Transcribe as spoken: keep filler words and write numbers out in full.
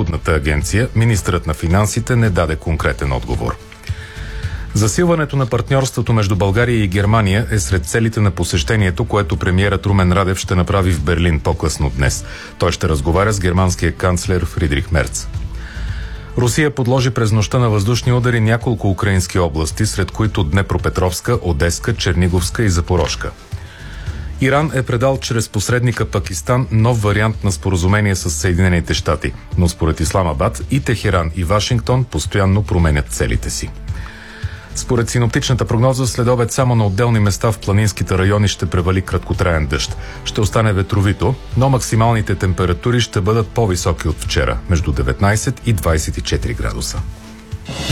приходната агенция, министърът на финансите не даде конкретен отговор. Засилването на партньорството между България и Германия е сред целите на посещението, което премиерът Румен Радев ще направи в Берлин по-късно днес. Той ще разговаря с германския канцлер Фридрих Мерц. Русия подложи през нощта на въздушни удари няколко украински области, сред които Днепропетровска, Одеска, Черниговска и Запорожка. Иран е предал чрез посредника Пакистан нов вариант на споразумение с Съединените щати, но според Исламабад и Техеран и Вашингтон постоянно променят целите си. Според синоптичната прогноза, следобед само на отделни места в планинските райони ще превали краткотраен дъжд. Ще остане ветровито, но максималните температури ще бъдат по-високи от вчера, между деветнайсет и двайсет и четири градуса.